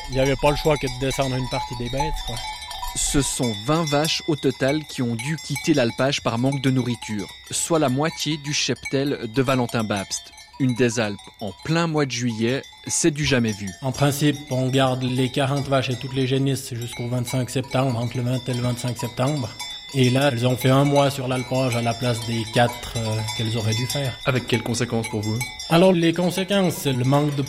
Il n'y avait pas le choix que de descendre une partie des bêtes, quoi. Ce sont 20 vaches au total qui ont dû quitter l'alpage par manque de nourriture, soit la moitié du cheptel de Valentin Babst. Une des Alpes en plein mois de juillet, c'est du jamais vu. En principe, on garde les 40 vaches et toutes les génisses jusqu'au 25 septembre, entre le 20 et le 25 septembre. Et là, elles ont fait un mois sur l'alpage à la place des 4 qu'elles auraient dû faire. Avec quelles conséquences pour vous? Alors, les conséquences, c'est le manque de